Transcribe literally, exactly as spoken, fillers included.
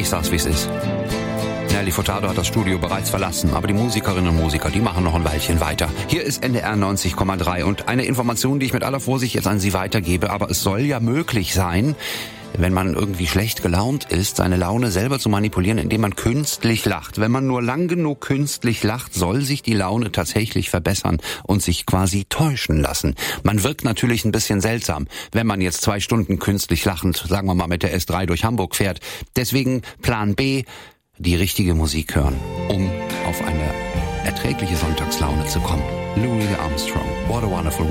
Ich sag's, wie es ist. Nelly Furtado hat das Studio bereits verlassen, aber die Musikerinnen und Musiker, die machen noch ein Weilchen weiter. Hier ist N D R neunzig Komma drei und eine Information, die ich mit aller Vorsicht jetzt an Sie weitergebe, aber es soll ja möglich sein, wenn man irgendwie schlecht gelaunt ist, seine Laune selber zu manipulieren, indem man künstlich lacht. Wenn man nur lang genug künstlich lacht, soll sich die Laune tatsächlich verbessern und sich quasi täuschen lassen. Man wirkt natürlich ein bisschen seltsam, wenn man jetzt zwei Stunden künstlich lachend, sagen wir mal mit der S drei durch Hamburg fährt. Deswegen Plan B, die richtige Musik hören, um auf eine erträgliche Sonntagslaune zu kommen. Louis Armstrong, What a Wonderful